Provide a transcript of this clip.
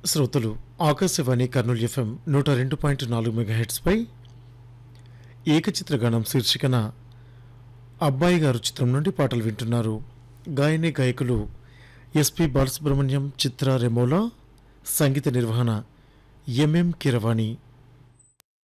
శ్రోతలు ఆకాశవాణి కర్నూలు ఎఫ్ఎం 102.4 మెగాహెట్స్పై ఏకచిత్రగానం శీర్షికన అబ్బాయి గారు చిత్రం నుండి పాటలు వింటున్నారు. గాయని గాయకులు ఎస్పి బాలసుబ్రహ్మణ్యం, చిత్ర రెమోలా, సంగీత నిర్వహణ ఎంఎం కీరవాణి.